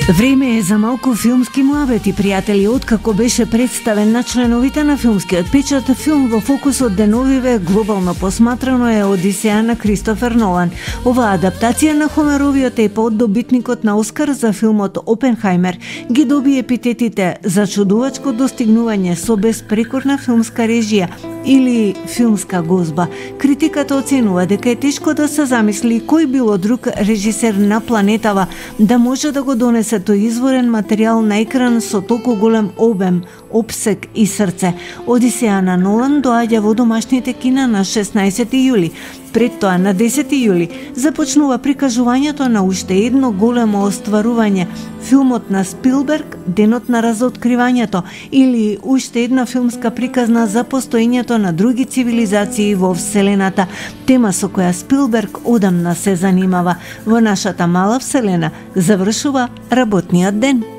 Време е за малку филмски муабети, пријатели. Откако беше представен на членовите на филмскиот печат, филм во фокусот деновиве глобално посматрано е Одисеја на Кристофер Нолан. Оваа адаптација на Хомеровиот епот, добитникот на Оскар за филмот Опенхајмер, ги доби епитетите зачудувачко достигнување со безпрекорна филмска режија или филмска гозба. Критиката оценува дека е тешко да се замисли кој било друг режисер на планетава да може да го донесе тој изворен материјал на екран со толку голем обем, опсег и срце. Одисеја на Нолан доаѓа во домашните кина на 16 јули. Пред тоа на 10 јули започнува прикажувањето на уште едно големо остварување, филмот на Спилберг, Денот на разоткривањето, или уште една филмска приказна за постоењето на други цивилизации во Вселената, тема со која Спилберг одамна се занимава. Во нашата мала Вселена завршува работниот ден.